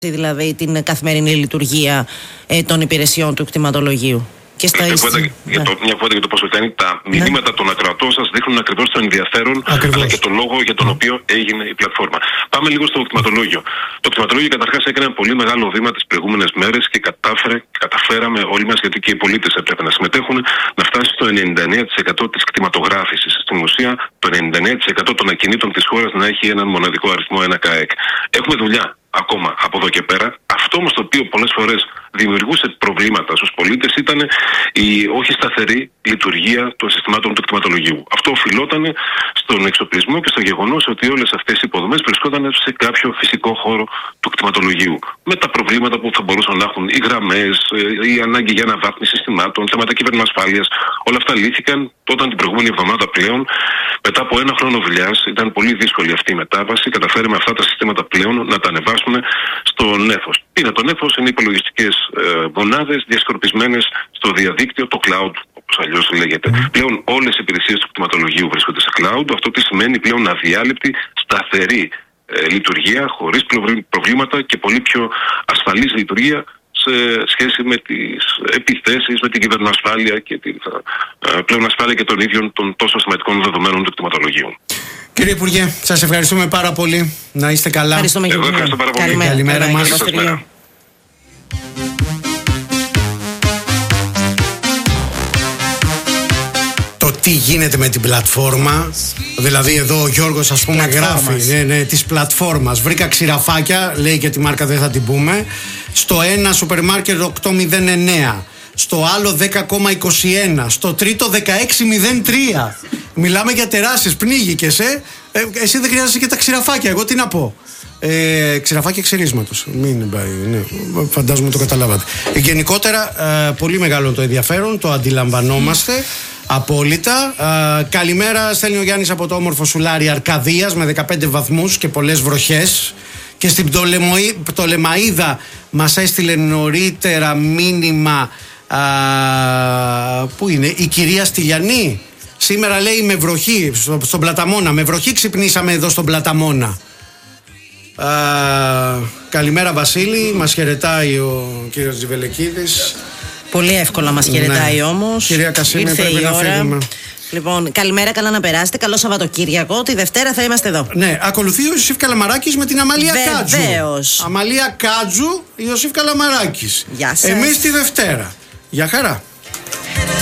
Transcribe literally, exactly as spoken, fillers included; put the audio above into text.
δηλαδή την καθημερινή λειτουργία ε, των υπηρεσιών του κτηματολογίου. Και στα μια, ίστη... κουβέντα, ναι. για το, μια κουβέντα για το πόσο κάνει τα ναι. μηνύματα των ακροατών σας δείχνουν ακριβώς το ενδιαφέρον, ακριβώς. αλλά και τον λόγο για τον οποίο έγινε η πλατφόρμα. Πάμε λίγο στο κτηματολόγιο. Το κτηματολόγιο καταρχάς έκανε ένα πολύ μεγάλο βήμα τις προηγούμενες μέρες και κατάφερε, καταφέραμε όλοι μας, γιατί και οι πολίτες έπρεπε να συμμετέχουν, να φτάσει στο ενενήντα εννέα τοις εκατό της κτηματογράφησης. Στην ουσία, το ενενήντα εννέα τοις εκατό των ακινήτων της χώρας να έχει έναν μοναδικό αριθμό, ένα ΚΑΕΚ. Έχουμε δουλειά ακόμα από εδώ και πέρα. Αυτό όμως το οποίο πολλές φορές δημιουργούσε προβλήματα στους πολίτες ήταν η όχι σταθερή λειτουργία των συστημάτων του κτηματολογίου. Αυτό οφειλόταν στον εξοπλισμό και στο γεγονός ότι όλες αυτές οι υποδομές βρισκόταν σε κάποιο φυσικό χώρο του κτηματολογίου. Με τα προβλήματα που θα μπορούσαν να έχουν οι γραμμές, η ανάγκη για αναβάθμιση συστημάτων, θέματα κυβερνοασφάλειας. Όλα αυτά λύθηκαν όταν την προηγούμενη εβδομάδα πλέον, μετά από ένα χρόνο δουλειάς, ήταν πολύ δύσκολη αυτή η μετάβαση. Καταφέραμε αυτά τα συστήματα πλέον να τα ανεβάσουμε στο νέφος. Τι είναι το νέφος? Είναι υπολογιστικές ε, μονάδες διασκορπισμένες στο διαδίκτυο, το cloud, όπως αλλιώς λέγεται. Mm. Πλέον όλες οι υπηρεσίες του κτηματολογίου βρίσκονται σε cloud. Αυτό τι σημαίνει? Πλέον αδιάλειπτη, σταθερή ε, λειτουργία, χωρίς προβλήματα και πολύ πιο ασφαλής λειτουργία σε σχέση με τις επιθέσεις, με την κυβερνοασφάλεια και την ε, πλέον ασφάλεια και των ίδιων των τόσο σημαντικών δεδομένων του κτηματολογίου. Κύριε Υπουργέ, σας ευχαριστούμε πάρα πολύ. Να είστε καλά. Ευχαριστούμε. Εγώ ευχαριστώ πάρα πολύ. Καλημέρα, Καλημέρα μας. Καλημέρα. Το τι γίνεται με την πλατφόρμα, δηλαδή εδώ ο Γιώργος ας πούμε γράφει ναι, ναι, της πλατφόρμας. Βρήκα ξηραφάκια, λέει και τη μάρκα δεν θα την πούμε, στο ένα σούπερ μάρκετ οκτώ μηδέν εννέα, στο άλλο δέκα κόμμα είκοσι ένα, στο τρίτο δεκαέξι μηδέν τρία. Μιλάμε για τεράστιες πνίγηκες, ε. ε εσύ δεν χρειάζεσαι και τα ξηραφάκια, εγώ τι να πω. Ε, ξηραφάκια ξυρίσματος. Μην πάει, ναι, φαντάζομαι το καταλάβατε. Ε, γενικότερα ε, πολύ μεγάλο το ενδιαφέρον, το αντιλαμβανόμαστε απόλυτα. Ε, καλημέρα, στέλνει ο Γιάννης από το όμορφο Σουλάρι Αρκαδίας με δεκαπέντε βαθμούς και πολλές βροχές. Και στην Πτολεμοή, Πτολεμαΐδα μας έστειλε νωρίτερα μήνυμα α, πού είναι, η κυρία Στυλιανή. Σήμερα λέει με βροχή στο, στον Πλαταμόνα. Με βροχή ξυπνήσαμε εδώ στον Πλαταμόνα. Α, καλημέρα Βασίλη. Μας χαιρετάει ο κύριος Τζιβελεκίδης. Πολύ εύκολα μας χαιρετάει, ναι. Όμως κυρία Κασίμη, πρέπει να φύγουμε. Λοιπόν, καλημέρα, καλά να περάσετε. Καλό Σαββατοκύριακο. Τη Δευτέρα θα είμαστε εδώ. Ναι, ακολουθεί ο Ιωσήφ Καλαμαράκης με την Αμαλία Κάτζου. Βεβαίως. Αμαλία Κάτζου, Ιωσήφ Καλαμαράκης. Γεια σας. Εμείς τη Δευτέρα. Γεια χαρά.